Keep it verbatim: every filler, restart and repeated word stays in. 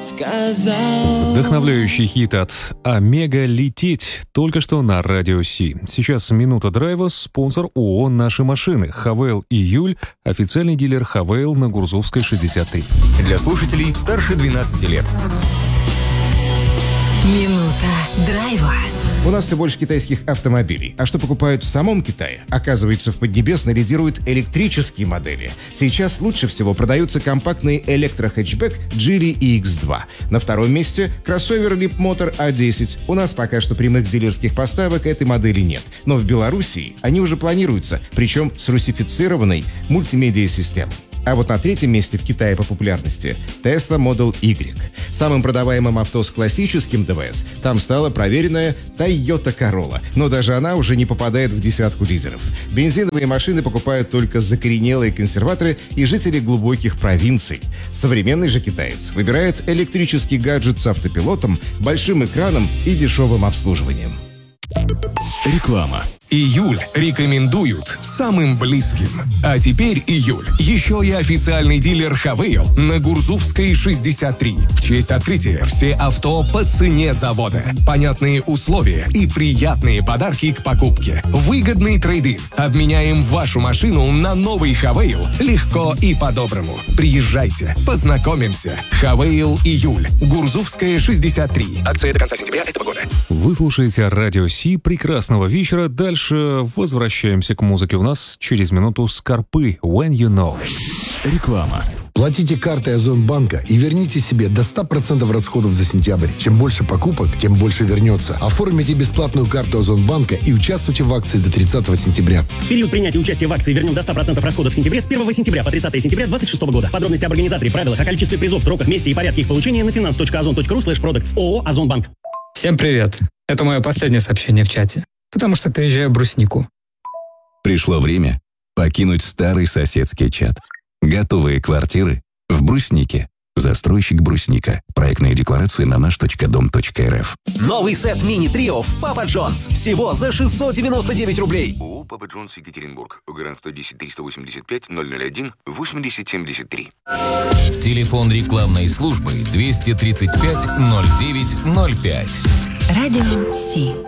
сказал. Вдохновляющий хит от Омега «Лететь» только что на Радио Си. Сейчас минута драйва, спонсор ООО «Наши машины». Хавейл Июль, официальный дилер Хавейл на Гурзувской, шестьдесят три. Для слушателей старше двенадцати лет. Минута драйва. У нас все больше китайских автомобилей. А что покупают в самом Китае? Оказывается, в Поднебесной лидируют электрические модели. Сейчас лучше всего продаются компактный электро-хэтчбэк Geely и икс два. На втором месте кроссовер Leapmotor а десять. У нас пока что прямых дилерских поставок этой модели нет. Но в Белоруссии они уже планируются, причем с русифицированной мультимедиа-системой. А вот на третьем месте в Китае по популярности Tesla Model Y. Самым продаваемым авто с классическим ДВС там стала проверенная Toyota Corolla, но даже она уже не попадает в десятку лидеров. Бензиновые машины покупают только закоренелые консерваторы и жители глубоких провинций. Современный же китаец выбирает электрический гаджет с автопилотом, большим экраном и дешевым обслуживанием. Реклама. Июль рекомендуют самым близким. А теперь июль. Еще и официальный дилер Хавейл на Гурзувской, шестьдесят три. В честь открытия все авто по цене завода. Понятные условия и приятные подарки к покупке. Выгодный трейд-ин. Обменяем вашу машину на новый Хавейл легко и по-доброму. Приезжайте, познакомимся. Хавейл Июль. Гурзувская, шестьдесят три. Акция до конца сентября этого года. Вы слушаете Радио Си. Прекрасного вечера. Дальше возвращаемся к музыке. У нас через минуту Скорпы «When You Know». Реклама. Платите картой Озонбанка и верните себе до ста процентов расходов за сентябрь. Чем больше покупок, тем больше вернется. Оформите бесплатную карту Озонбанка и участвуйте в акции до тридцатого сентября. Период принятия участия в акции вернем до ста процентов расходов в сентябре с первого сентября по тридцатое сентября две тысячи двадцать шестого года. Подробности об организаторе, правилах, о количестве призов, сроках, месте и порядке их получения на finance точка озон точка ру слэш продактс. ООО «Озонбанк». Всем привет. Это мое последнее сообщение в чате, потому что переезжаю в Бруснику. Пришло время покинуть старый соседский чат. Готовые квартиры в Бруснике. Застройщик Брусника. Проектные декларации на наш точка дом точка эр эф. Новый сет мини-трио в Папа Джонс. Всего за шестьсот девяносто девять рублей. ООО «Папа Джонс», Екатеринбург. Гарант сто десять триста восемьдесят пять ноль ноль один восемьдесят семьдесят три. Телефон рекламной службы двести тридцать пять ноль девять ноль пять. Радио Си.